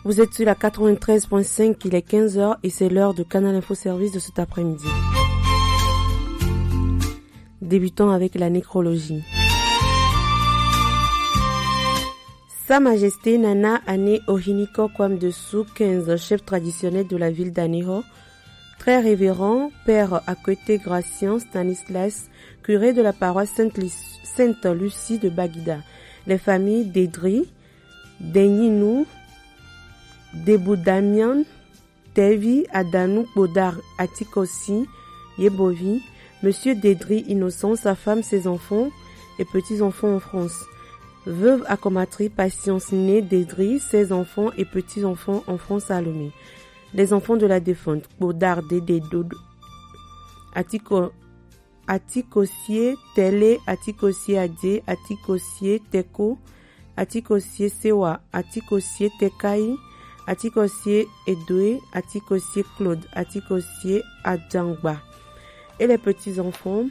Vous êtes sur la 93.5, il est 15h et c'est l'heure de Canal Info Service de cet après-midi. Débutons avec la nécrologie. Sa Majesté Nana Ane Ohiniko Kwamdesu, 15, chef traditionnel de la ville d'Aneho, très révérend Père Akwete Gratien Stanislas, curé de la paroisse Sainte-Lucie de Baguida, les familles d'Edri, d'Enyinou, Deboudamian, Tevi, Adanou, Bodar, Atikosi, Yebovi, Monsieur Dédri Innocent, sa femme, ses enfants et petits-enfants en France. Veuve Akomatri Patience née Dédri, ses enfants et petits-enfants en France Salomé. Les enfants de la défunte, Bodar, Dédé, Dodo, Atikossier, Télé, Atikossier Adé, Atikossier Teko, Atikossier Sewa, Atikossier Tekai, Atikossier Edoué, Atikossier Claude, Atikossier Adjangba. Et les petits-enfants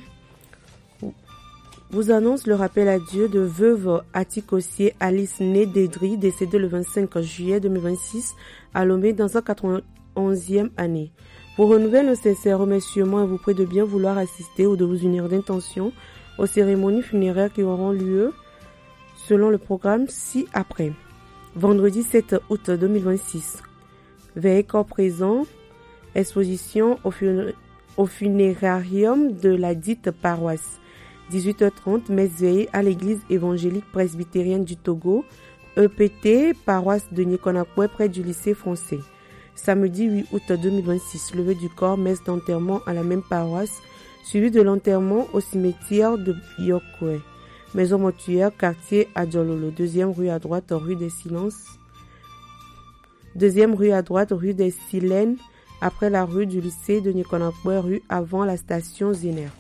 vous annoncent le rappel à Dieu de veuve Atikossier Alice née Dédri, décédée le 25 juillet 2026 à Lomé dans sa 91e année. Vous renouvelez nos sincères remerciements et vous prie de bien vouloir assister ou de vous unir d'intention aux cérémonies funéraires qui auront lieu selon le programme ci-après. Vendredi 7 août 2026, veille corps présent, exposition au funérarium de la dite paroisse. 18h30, messe veillée à l'église évangélique presbytérienne du Togo, EPT, paroisse de Nikonakwe, près du lycée français. Samedi 8 août 2026, levée du corps, messe d'enterrement à la même paroisse, suivi de l'enterrement au cimetière de Yokwe. Maison mortuaire, quartier Adjololo, deuxième rue à droite, rue des Silences. Deuxième rue à droite, rue des Silènes, après la rue du lycée de Nikonakwe, rue avant la station Zéner.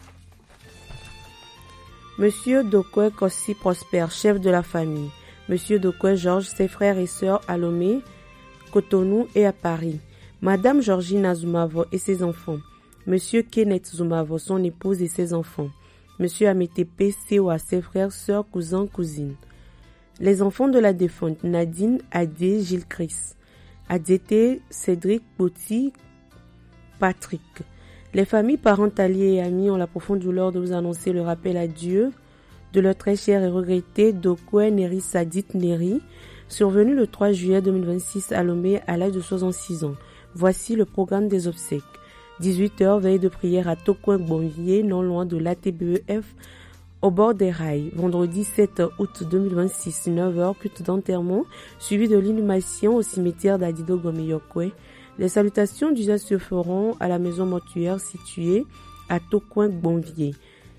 Monsieur Dokwe Kossi Prosper, chef de la famille. Monsieur Dokwe Georges, ses frères et sœurs à Lomé, Cotonou et à Paris. Madame Georgina Zoumavo et ses enfants. Monsieur Kenneth Zoumavo, son épouse et ses enfants. Monsieur Ametepe Sewa, ses frères, sœurs, cousins, cousines. Les enfants de la défunte, Nadine, Adé, Gilles Chris. Adjété, Cédric, Boti, Patrick. Les familles, parents, alliés et amis ont la profonde douleur de vous annoncer le rappel à Dieu de leur très cher et regretté Dokwe Neri Sadit Neri, survenu le 3 juillet 2026 à Lomé à l'âge de 66 ans. Voici le programme des obsèques. 18h, veille de prière à Tokwe-Bonvier, non loin de l'ATBEF, au bord des rails. Vendredi 7 août 2026, 9h, culte d'enterrement, suivi de l'inhumation au cimetière d'Adido Gomeyokwe. Les salutations d'usage se feront à la maison mortuaire située à Tokwe-Bonvier.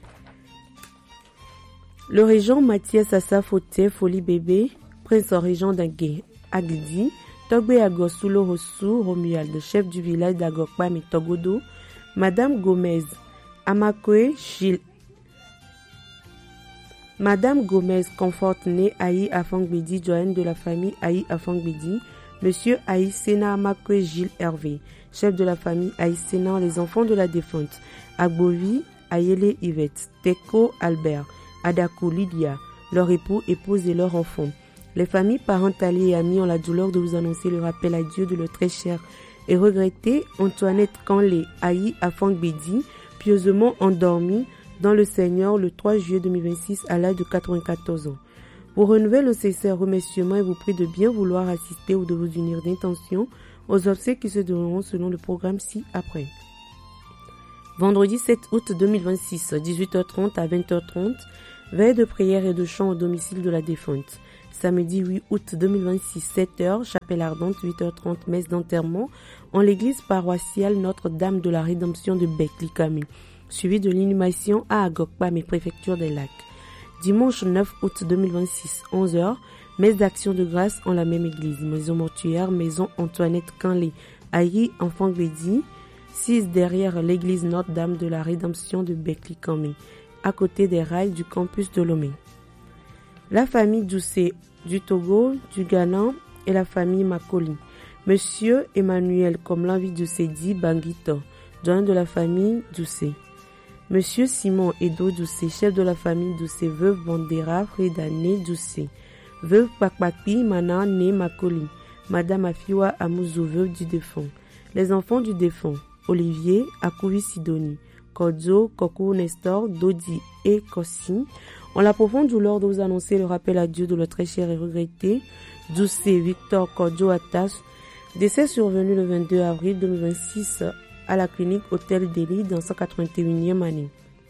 Le régent Mathias Assafoté, Folie Bébé, prince régent d'Agué, Aglidi, Togbe Agosulo Rosu, Romuald, chef du village d'Agokpam et Togodo, Madame Gomez, Amakwe Gilles, Madame Gomez, Confortné, Aïe Afangbedi, doyenne de la famille Aïe Afangbedi, Monsieur Aïe Sena Amakwe Gilles Hervé, chef de la famille Aïe Sena, les enfants de la défunte, Agbovi, Ayele Yvette, Teko Albert, Adakou Lydia, leur époux, épouse et leurs enfants. Les familles, parents, alliés et amis ont la douleur de vous annoncer le rappel à Dieu de le très cher et regretté Antoinette Kanlé Aïe Afangbedi, pieusement endormie dans le Seigneur le 3 juillet 2026 à l'âge de 94 ans. Vous renouvelez le sincère remerciement et vous prie de bien vouloir assister ou de vous unir d'intention aux obsèques qui se dérouleront selon le programme ci-après. Vendredi 7 août 2026, 18h30 à 20h30, veille de prière et de chant au domicile de la défunte. Samedi 8 août 2026, 7h, chapelle ardente, 8h30, messe d'enterrement en l'église paroissiale Notre-Dame de la Rédemption de Beklikami, suivi de l'inhumation à Agokpam et préfecture des Lacs. Dimanche 9 août 2026, 11h, messe d'action de grâce en la même église, maison mortuaire, maison Antoinette Kanlé, Aïe Afangbedi, 6 derrière l'église Notre-Dame de la Rédemption de Beklikami, à côté des rails du campus de Lomé. La famille Doucé du Togo, du Ghana et la famille Makoli. Monsieur Emmanuel, comme l'envie Doucé dit, Banguito, doyen de la famille Doucé. Monsieur Simon Edo Doucé, chef de la famille Doucé, veuve Bandera, Fredane Doucé. Veuve Pakpakpi, Mana Né Makoli. Madame Afiwa Amouzou, veuve du défunt. Les enfants du défunt, Olivier, Akouvi Sidonie, Kodzo, Kokou Nestor, Dodi et Kossi, ont la profonde douleur de vous annoncer le rappel à Dieu de leur très cher et regretté, Doucé Victor Kodzo Atas, décès survenu le 22 avril 2026 à la clinique Hôtel Delhi dans sa 81e année.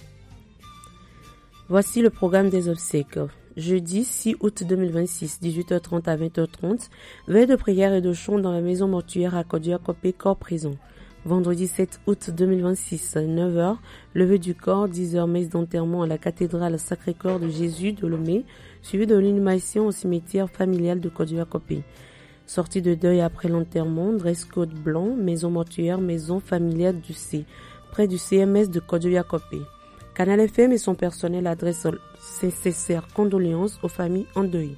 Voici le programme des obsèques. Jeudi 6 août 2026, 18h30 à 20h30, veille de prière et de chant dans la maison mortuaire à Kodia-Kopé, corps présent. Vendredi 7 août 2026, 9h, levée du corps, 10h, messe d'enterrement à la cathédrale Sacré-Cœur de Jésus de Lomé, suivi de l'inhumation au cimetière familial de Kodia-Kopé. Sortie de deuil après l'enterrement, dress code blanc, maison mortuaire, maison familiale du C, près du CMS de Kodia-Kopé. Canal FM et son personnel adressent ses sincères condoléances aux familles endeuillées.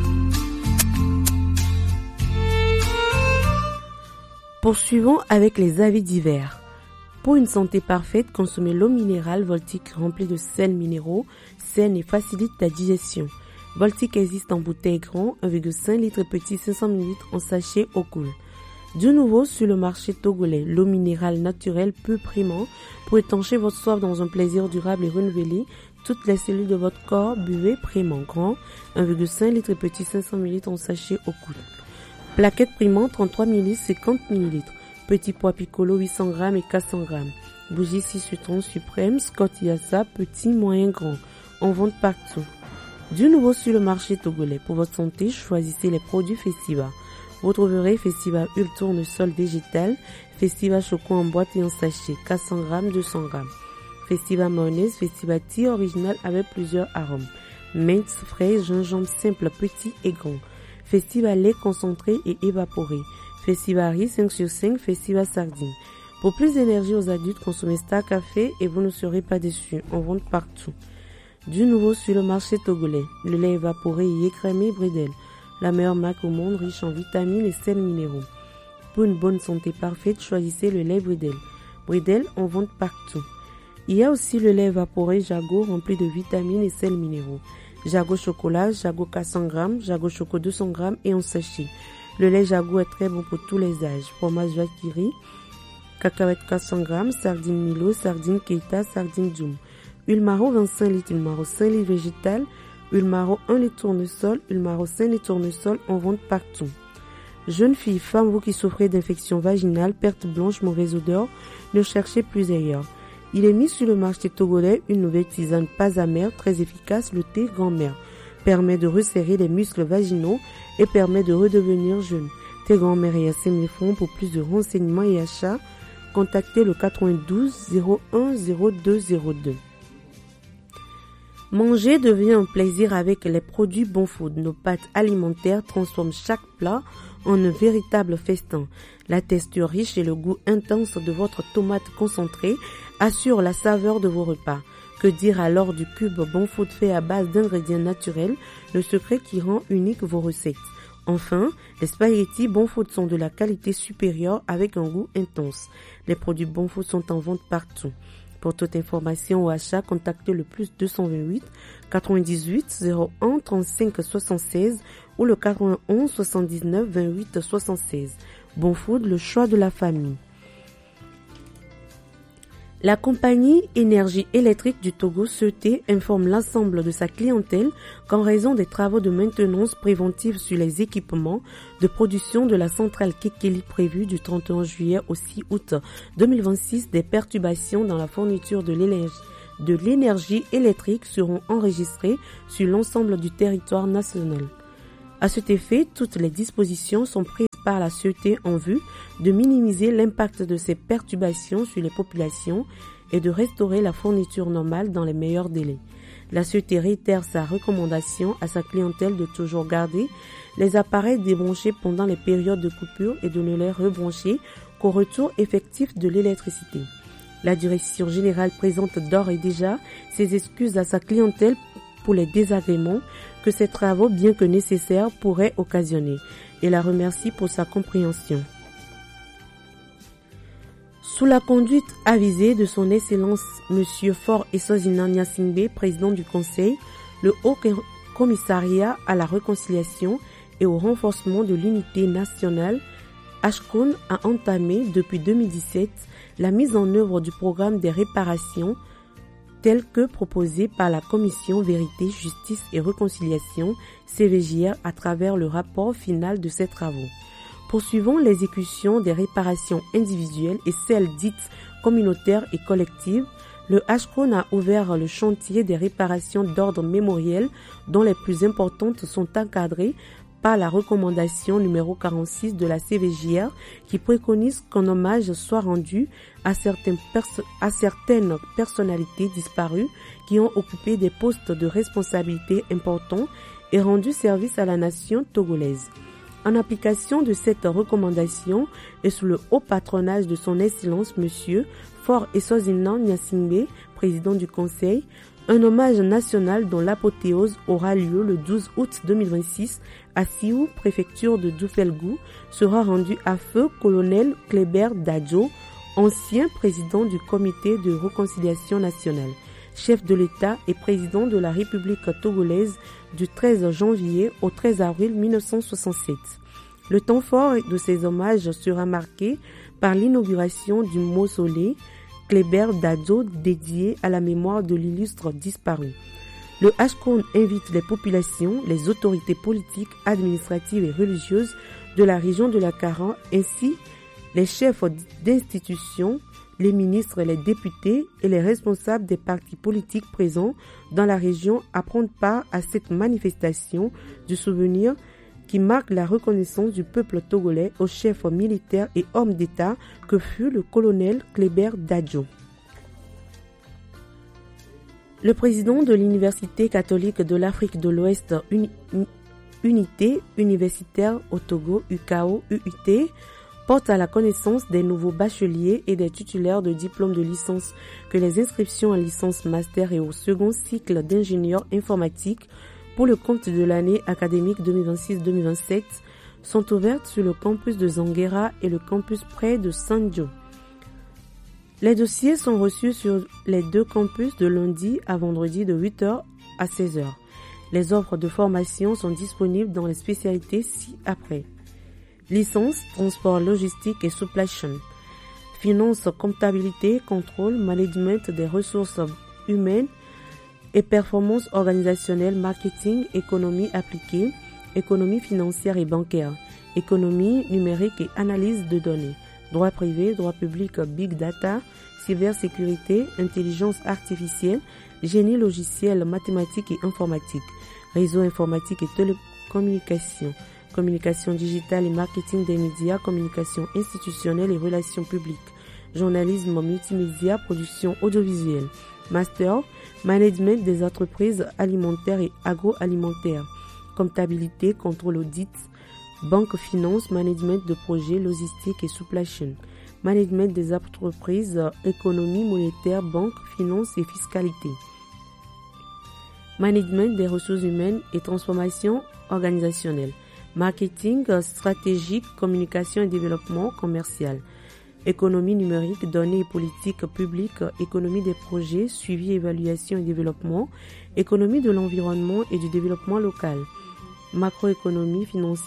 Poursuivons avec les avis divers. Pour une santé parfaite, consommez l'eau minérale Voltic remplie de sels minéraux, saine et facilite la digestion. Voltic existe en bouteille grand, 1,5 litre petit, 500 ml en sachet eau cool. De nouveau sur le marché togolais, l'eau minérale naturelle peu primant pour étancher votre soif dans un plaisir durable et renouvelé. Toutes les cellules de votre corps, buvez primant grand, 1,5 litre petit, 500 ml en sachet eau cool. Plaquette primant 33 ml, 50 ml. Petit pois piccolo 800 g et 400 g. Bougie 6 citrons suprême, Scott Yassa, petit, moyen, grand. En vente partout. De nouveau sur le marché togolais. Pour votre santé, choisissez les produits Festiva. Vous trouverez Festiva Huile Tournesol végétal, Festiva Choco en boîte et en sachet, 400 g, 200 g. Festiva mayonnaise, Festiva tea original avec plusieurs arômes. Menthe, fraise, gingembre simple, petit et grand. Festiva lait concentré et évaporé. Festiva riz 5 sur 5, Festiva sardine. Pour plus d'énergie aux adultes, consommez Star Café et vous ne serez pas déçus. On vend partout. Du nouveau sur le marché togolais, le lait évaporé et écrémé Bridel. La meilleure marque au monde, riche en vitamines et sels minéraux. Pour une bonne santé parfaite, choisissez le lait Bridel. Bridel, on vend partout. Il y a aussi le lait évaporé Jago rempli de vitamines et sels minéraux. Jago chocolat, Jago 400 g, Jago choco 200 g et en sachet. Le lait Jago est très bon pour tous les âges. Fromage Vakiri, cacahuètes 400 g, sardines Milo, sardines Keita, sardines Zoom. Huile Maro 25 litres, huile Maro 5 litres végétale, huile Maro 1 litre tournesol, huile Maro 5 litres tournesol, en vente partout. Jeunes filles, femmes, vous qui souffrez d'infections vaginales, perte blanche, mauvaise odeur, ne cherchez plus ailleurs. Il est mis sur le marché togolais une nouvelle tisane pas amère, très efficace, le thé grand-mère. Permet de resserrer les muscles vaginaux et permet de redevenir jeune. Thé grand-mère et Yassim les fonds. Pour plus de renseignements et achats, contactez le 92 01 02 02. Manger devient un plaisir avec les produits Bon Food. Nos pâtes alimentaires transforment chaque plat en un véritable festin. La texture riche et le goût intense de votre tomate concentrée assurent la saveur de vos repas. Que dire alors du cube Bon Food fait à base d'ingrédients naturels, le secret qui rend unique vos recettes. Enfin, les spaghettis Bon Food sont de la qualité supérieure avec un goût intense. Les produits Bon Food sont en vente partout. Pour toute information ou achat, contactez le plus 228 98 01 35 76 ou le 91 79 28 76. Bon Food, le choix de la famille. La compagnie Énergie électrique du Togo, CET, informe l'ensemble de sa clientèle qu'en raison des travaux de maintenance préventive sur les équipements de production de la centrale Kekeli prévue du 31 juillet au 6 août 2026, des perturbations dans la fourniture de l'énergie électrique seront enregistrées sur l'ensemble du territoire national. À cet effet, toutes les dispositions sont prises par la CET en vue de minimiser l'impact de ces perturbations sur les populations et de restaurer la fourniture normale dans les meilleurs délais. La CET réitère sa recommandation à sa clientèle de toujours garder les appareils débranchés pendant les périodes de coupure et de ne les rebrancher qu'au retour effectif de l'électricité. La direction générale présente d'ores et déjà ses excuses à sa clientèle pour les désagréments que ces travaux, bien que nécessaires, pourraient occasionner, et la remercie pour sa compréhension. Sous la conduite avisée de son Excellence M. Faure Essozina Nyasingbe, président du Conseil, le Haut Commissariat à la Réconciliation, et au renforcement de l'unité nationale, Ashcrown a entamé depuis 2017 la mise en œuvre du programme des réparations tel que proposé par la Commission Vérité, Justice et Réconciliation CVJR à travers le rapport final de ses travaux. Poursuivant l'exécution des réparations individuelles et celles dites communautaires et collectives, le Ashcrown a ouvert le chantier des réparations d'ordre mémoriel dont les plus importantes sont encadrées par la recommandation numéro 46 de la CVJR qui préconise qu'un hommage soit rendu à certaines personnalités disparues qui ont occupé des postes de responsabilité importants et rendu service à la nation togolaise. En application de cette recommandation et sous le haut patronage de son Excellence Monsieur Faure Essozinan Gnassingbé, président du Conseil, un hommage national dont l'apothéose aura lieu le 12 août 2026 à Siou, préfecture de Doufelgou, sera rendu à feu colonel Kléber Dadjo, ancien président du comité de réconciliation nationale, chef de l'État et président de la République togolaise du 13 janvier au 13 avril 1967. Le temps fort de ces hommages sera marqué par l'inauguration du mausolée Kléber Dadjo dédié à la mémoire de l'illustre disparu. Le Ashcrown invite les populations, les autorités politiques, administratives et religieuses de la région de la Kara, ainsi les chefs d'institutions, les ministres, les députés et les responsables des partis politiques présents dans la région à prendre part à cette manifestation du souvenir qui marque la reconnaissance du peuple togolais au chef militaire et homme d'État que fut le colonel Kléber Dadjo. Le président de l'Université catholique de l'Afrique de l'Ouest, Unité universitaire au Togo, UKO, UUT, porte à la connaissance des nouveaux bacheliers et des titulaires de diplômes de licence que les inscriptions en licence master et au second cycle d'ingénieur informatique pour le compte de l'année académique 2026-2027 sont ouvertes sur le campus de Zanguera et le campus près de Sanjo. Les dossiers sont reçus sur les deux campus de lundi à vendredi de 8h à 16h. Les offres de formation sont disponibles dans les spécialités ci-après. Licence, transport logistique et supply chain. Finance, comptabilité, contrôle, management des ressources humaines et performance organisationnelle, marketing, économie appliquée, économie financière et bancaire, économie numérique et analyse de données, droit privé, droit public, big data, cybersécurité, intelligence artificielle, génie logiciel, mathématiques et informatique, réseau informatique et télécommunications, communication digitale et marketing des médias, communication institutionnelle et relations publiques, journalisme multimédia, production audiovisuelle, master, management des entreprises alimentaires et agroalimentaires, comptabilité, contrôle audit, banque finance, management de projets, logistique et supply chain, management des entreprises, économie monétaire, banque, finance et fiscalité, management des ressources humaines et transformation organisationnelle, marketing stratégique, communication et développement commercial, économie numérique, données et politique publique, économie des projets, suivi, évaluation et développement, économie de l'environnement et du développement local, macroéconomie,